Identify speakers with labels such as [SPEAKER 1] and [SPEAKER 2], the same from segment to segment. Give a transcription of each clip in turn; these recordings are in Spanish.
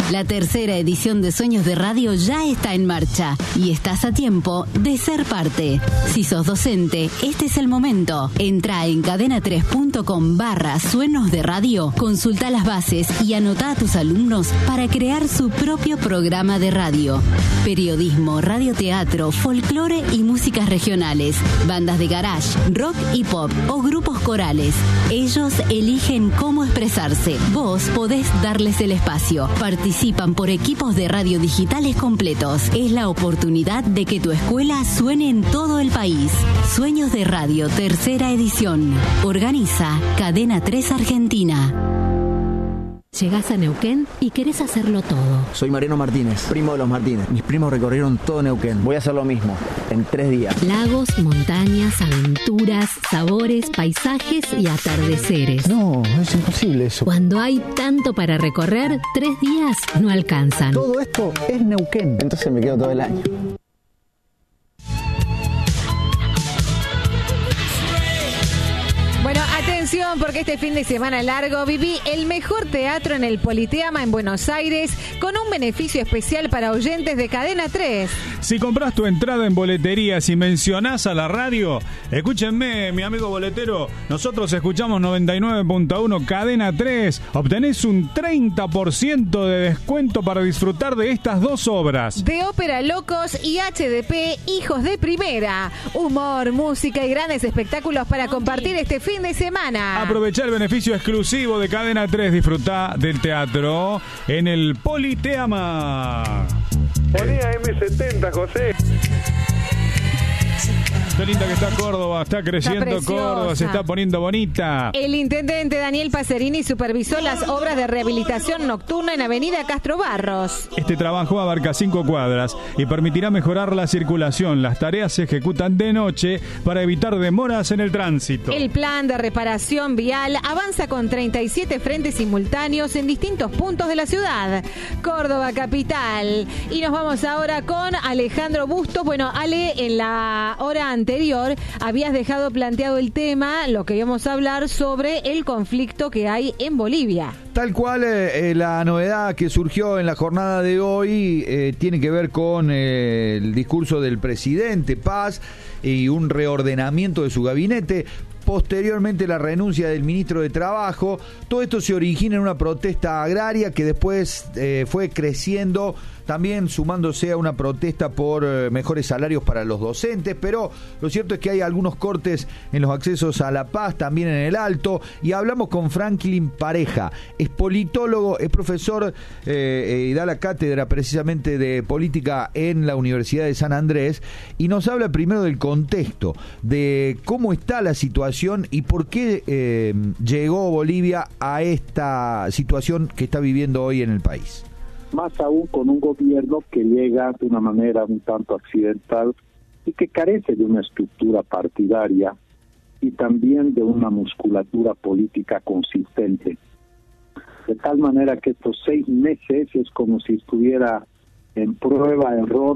[SPEAKER 1] La tercera edición de Sueños de Radio ya está en marcha y estás a tiempo de ser parte. Si sos docente, este es el momento. Entra en cadena3.com/Sueños de Radio, consulta las bases y anota a tus alumnos para crear su propio programa de radio. Periodismo, radioteatro, folclore y músicas regionales, bandas de garage, rock y pop o grupos corales. Ellos eligen cómo expresarse. Vos podés darles el espacio. Participan por equipos de radio digitales completos. Es la oportunidad de que tu escuela suene en todo el país. Sueños de Radio, tercera edición. Organiza Cadena 3 Argentina.
[SPEAKER 2] Llegás a Neuquén y querés hacerlo todo.
[SPEAKER 3] Soy Mariano Martínez, primo de los Martínez. Mis primos recorrieron todo Neuquén. Voy a hacer lo mismo, en 3 días.
[SPEAKER 2] Lagos, montañas, aventuras, sabores, paisajes y atardeceres.
[SPEAKER 3] No, es imposible eso.
[SPEAKER 2] Cuando hay tanto para recorrer, 3 días no alcanzan.
[SPEAKER 3] Todo esto es Neuquén. Entonces me quedo todo el año.
[SPEAKER 4] Bueno, atención, porque este fin de semana largo viví el mejor teatro en el Politeama en Buenos Aires con un beneficio especial para oyentes de Cadena 3.
[SPEAKER 5] Si compras tu entrada en boleterías y mencionás a la radio, escúchenme, mi amigo boletero, nosotros escuchamos 99.1 Cadena 3. Obtenés un 30% de descuento para disfrutar de estas 2 obras.
[SPEAKER 4] De Ópera Locos y HDP Hijos de Primera. Humor, música y grandes espectáculos para compartir este fin de semana.
[SPEAKER 5] Aprovechá el beneficio exclusivo de Cadena 3. Disfrutá del teatro en el Politeama.
[SPEAKER 6] Ponía M70, José.
[SPEAKER 5] Qué linda que está Córdoba, está creciendo Córdoba, se está poniendo bonita.
[SPEAKER 4] El intendente Daniel Pacerini supervisó las obras de rehabilitación nocturna en Avenida Castro Barros.
[SPEAKER 5] Este trabajo abarca 5 cuadras y permitirá mejorar la circulación. Las tareas se ejecutan de noche para evitar demoras en el tránsito.
[SPEAKER 4] El plan de reparación vial avanza con 37 frentes simultáneos en distintos puntos de la ciudad. Córdoba capital. Y nos vamos ahora con Alejandro Bustos. Bueno, Ale, en la hora anterior habías dejado planteado el tema, lo que íbamos a hablar sobre el conflicto que hay en Bolivia.
[SPEAKER 7] Tal cual, la novedad que surgió en la jornada de hoy tiene que ver con el discurso del presidente Paz y un reordenamiento de su gabinete. Posteriormente la renuncia del ministro de Trabajo. Todo esto se origina en una protesta agraria que después fue creciendo, también sumándose a una protesta por mejores salarios para los docentes, pero lo cierto es que hay algunos cortes en los accesos a la paz, también en el Alto, y hablamos con Franklin Pareja, es politólogo, es profesor y da la cátedra precisamente de política en la Universidad de San Andrés, y nos habla primero del contexto, de cómo está la situación y por qué llegó Bolivia a esta situación que está viviendo hoy en el país.
[SPEAKER 8] Más aún con un gobierno que llega de una manera un tanto accidental y que carece de una estructura partidaria y también de una musculatura política consistente. De tal manera que estos 6 meses es como si estuviera en prueba, error,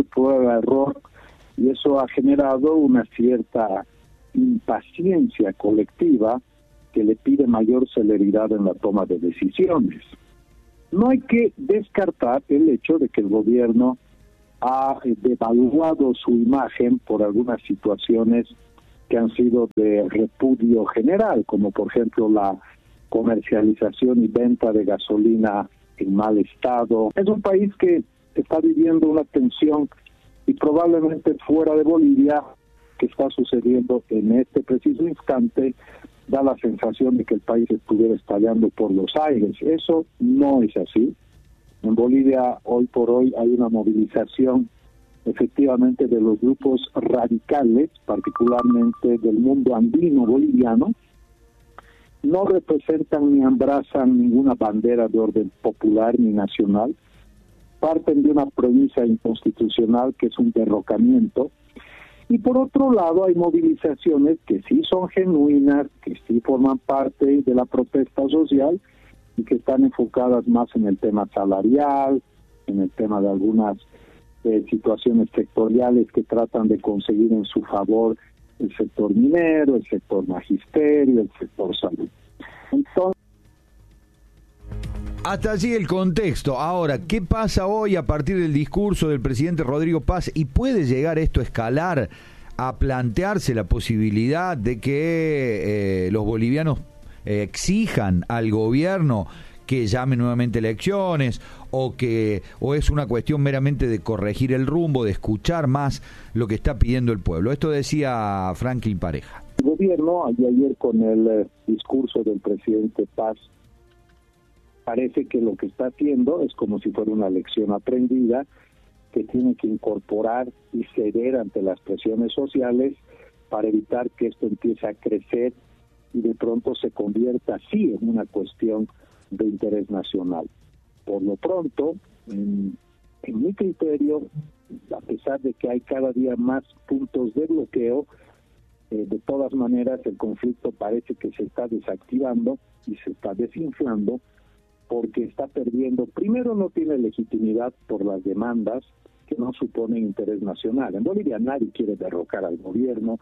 [SPEAKER 8] y eso ha generado una cierta impaciencia colectiva que le pide mayor celeridad en la toma de decisiones. No hay que descartar el hecho de que el gobierno ha devaluado su imagen por algunas situaciones que han sido de repudio general, como por ejemplo la comercialización y venta de gasolina en mal estado. Es un país que está viviendo una tensión y probablemente fuera de Bolivia, que está sucediendo en este preciso instante, da la sensación de que el país estuviera estallando por los aires. Eso no es así. En Bolivia, hoy por hoy, hay una movilización efectivamente de los grupos radicales, particularmente del mundo andino boliviano. No representan ni abrazan ninguna bandera de orden popular ni nacional. Parten de una premisa inconstitucional que es un derrocamiento. Y por otro lado hay movilizaciones que sí son genuinas, que sí forman parte de la protesta social y que están enfocadas más en el tema salarial, en el tema de algunas situaciones sectoriales que tratan de conseguir en su favor el sector minero, el sector magisterio, el sector salud. Entonces,
[SPEAKER 7] Hasta allí el contexto. Ahora, ¿qué pasa hoy a partir del discurso del presidente Rodrigo Paz? ¿Y puede llegar esto a escalar, a plantearse la posibilidad de que los bolivianos exijan al gobierno que llame nuevamente elecciones, o es una cuestión meramente de corregir el rumbo, de escuchar más lo que está pidiendo el pueblo? Esto decía Franklin Pareja.
[SPEAKER 8] El gobierno, ayer con el discurso del presidente Paz, parece que lo que está haciendo es como si fuera una lección aprendida, que tiene que incorporar y ceder ante las presiones sociales para evitar que esto empiece a crecer y de pronto se convierta así en una cuestión de interés nacional. Por lo pronto, en mi criterio, a pesar de que hay cada día más puntos de bloqueo, de todas maneras el conflicto parece que se está desactivando y se está desinflando, porque está perdiendo. Primero, no tiene legitimidad por las demandas que no suponen interés nacional. En Bolivia nadie quiere derrocar al gobierno,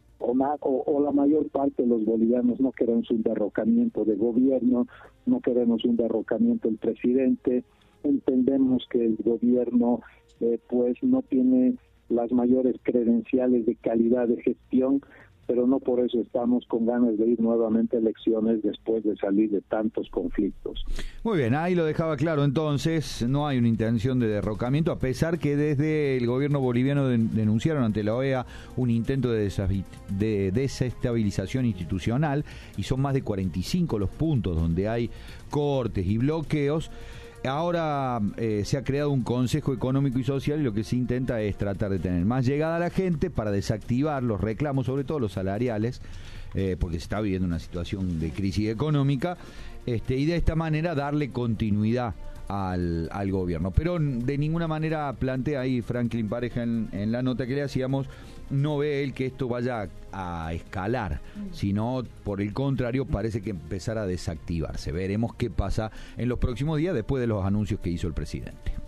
[SPEAKER 8] o la mayor parte de los bolivianos no queremos un derrocamiento de gobierno, no queremos un derrocamiento del presidente. Entendemos que el gobierno pues no tiene las mayores credenciales de calidad de gestión, pero no por eso estamos con ganas de ir nuevamente a elecciones después de salir de tantos conflictos.
[SPEAKER 7] Muy bien, ahí lo dejaba claro. Entonces, no hay una intención de derrocamiento, a pesar que desde el gobierno boliviano denunciaron ante la OEA un intento de desestabilización institucional, y son más de 45 los puntos donde hay cortes y bloqueos. Ahora se ha creado un Consejo Económico y Social, y lo que se intenta es tratar de tener más llegada a la gente para desactivar los reclamos, sobre todo los salariales, porque se está viviendo una situación de crisis económica, y de esta manera darle continuidad al gobierno. Pero de ninguna manera plantea ahí Franklin Pareja en la nota que le hacíamos, no ve él que esto vaya a escalar, sino por el contrario parece que empezará a desactivarse. Veremos qué pasa en los próximos días después de los anuncios que hizo el presidente.